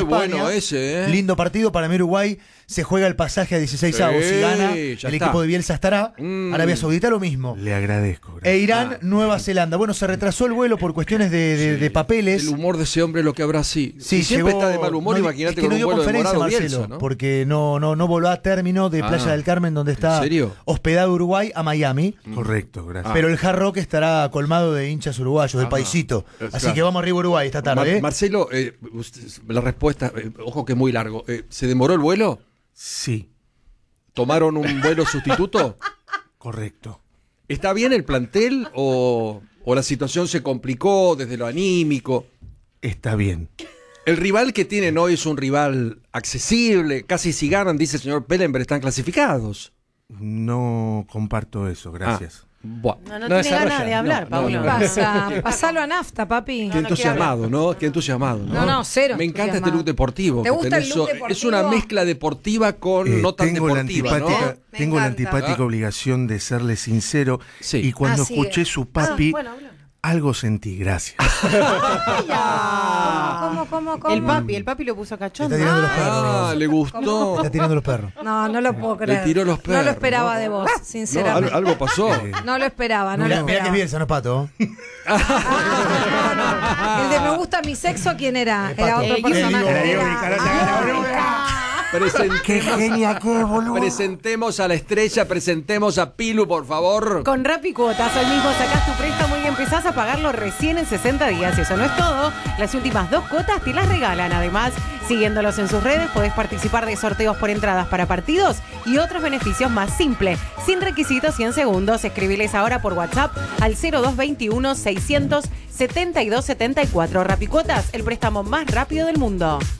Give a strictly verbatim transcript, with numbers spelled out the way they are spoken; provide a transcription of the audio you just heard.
España. bueno ese, ¿eh? Lindo partido para mí. Uruguay se juega el pasaje a dieciséis avos. Sí, Si gana, ya el está. equipo de Bielsa estará. Mm. Arabia Saudita lo mismo. Le agradezco. Gracias. E Irán, Ah. Nueva Zelanda. Bueno, se retrasó el vuelo por cuestiones de, de, de papeles. El humor de ese hombre es lo que habrá sí. Sí, si siempre llegó- está de mal humor, no, imagínate es que con no un dio vuelo conferencia, demorado Marcelo, Bielsa, ¿no? porque no, no, no voló a término de Ah. Playa del Carmen, donde está ¿En serio? hospedado Uruguay, a Miami. Correcto, gracias. Pero el Hard Rock estará colmado de hinchas uruguayos, del Ah, paisito. es Así claro. que vamos arriba Uruguay esta tarde. Mar- ¿eh? Marcelo, eh, usted- la respuesta, eh, ojo que es muy largo. Eh, ¿Se demoró el vuelo? Sí, ¿Tomaron un vuelo sustituto? correcto. ¿Está bien el plantel o, o la situación se complicó desde lo anímico? Está bien. El rival que tienen hoy es un rival accesible. Casi si ganan, dice el señor Pellenberg, están clasificados. No comparto eso, gracias. Ah, bueno. No, no, No tiene ganas desarrolla. de hablar, No, no, Pablo. no. Pasa, pasalo a nafta, papi. Qué entusiasmado, ¿no? Qué entusiasmado, ¿no? No, no, cero Me encanta este entusiasmado. look deportivo. ¿Te que gusta tenés el look hoy. deportivo? Es una mezcla deportiva con Eh, no tan tengo la deportiva, antipática, ¿no? Me tengo la encanta. antipática Ah. obligación de serle sincero. Sí. Y cuando Ah, sí. escuché su papi, Ah, bueno, habla. algo sentí, gracias. ¿Cómo, cómo, cómo? El papi, el papi lo puso cachondo. Está tirando los perros. Ah, le gustó. Está tirando los perros. No, no lo puedo creer. tiró los No perros, lo esperaba ¿no? de vos, No, al- sinceramente. algo pasó. No lo esperaba, no Mirá, lo mirá que esperaba. es Bielsa, no es Pato. Ah, el de me gusta mi sexo, ¿quién era? Es Era Pato. otro Eh, personaje. digo, Era- Presentemos, ¡Qué genia que boludo! presentemos a la estrella, presentemos a Pilu, por favor. Con Rappi Cuotas, hoy mismo sacás tu préstamo y empezás a pagarlo recién en sesenta días. Y eso no es todo. Las últimas dos cuotas te las regalan. Además, siguiéndolos en sus redes, podés participar de sorteos por entradas para partidos y otros beneficios más simples. Sin requisitos y en segundos. Escribiles ahora por WhatsApp al cero dos veintiuno seiscientos setenta y dos setenta y cuatro. Rappi Cuotas, el préstamo más rápido del mundo.